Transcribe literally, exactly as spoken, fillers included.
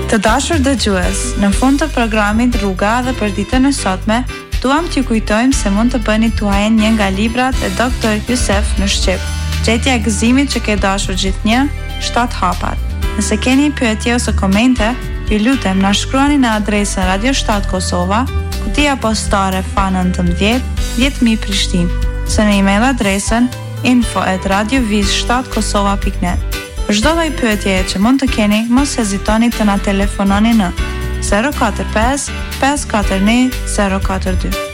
Të dashur dëgjues, në fund të programit Rruga dhe për ditën e sotme, duam t'ju kujtojmë se mund të bëni tuaj një nga librat e doktor Jusef në shqip. Gjetja e gëzimit që ke dashur gjithnjë, shtat hapat. Nëse keni pyetje ose komente, ju lutem na shkruani në adresën Radio shtat Kosova, kutia postare F A nëntëmbëdhjetë dhjetë mijë Prishtinë, ose në email adresën info at radioviz shtat kosova pikë net. Për çdo lloj pyetjeje që mund të keni, mos hezitoni të na telefononi në zero katër pesë, pesë katër një, zero katër dy.